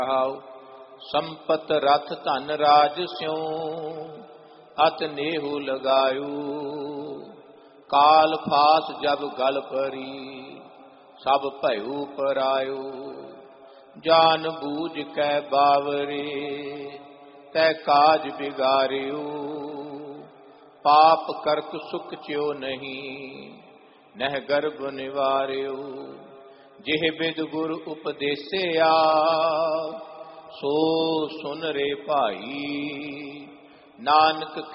ਸੰਪਤ ਰਥ ਧਨ ਰਾਜ ਸਿਉ ਅਤ ਨੇਹੁ ਲਗਾਇਓ। ਕਾਲ ਫਾਸ ਜਬ ਗਲ ਪਰੀ ਸਭ ਭਇਓ ਪਰਾਇਓ। ਜਾਨ ਬੂਝ ਕੈ ਬਾਵਰੇ ਤੈ ਕਾਜ ਬਿਗਾਰਿਓ। ਪਾਪ ਕਰਕ ਸੁਖ ਚਿਓ ਨਹੀਂ ਨਹਿ ਗਰਭ ਨਿਵਾਰਿਓ। ਜਿਹ ਬਿਦ ਗੁਰ ਉਪਦੇਸਿਆ ਸੋ ਸੁਨ ਰੇ ਭਾਈ। ਨਾਨਕ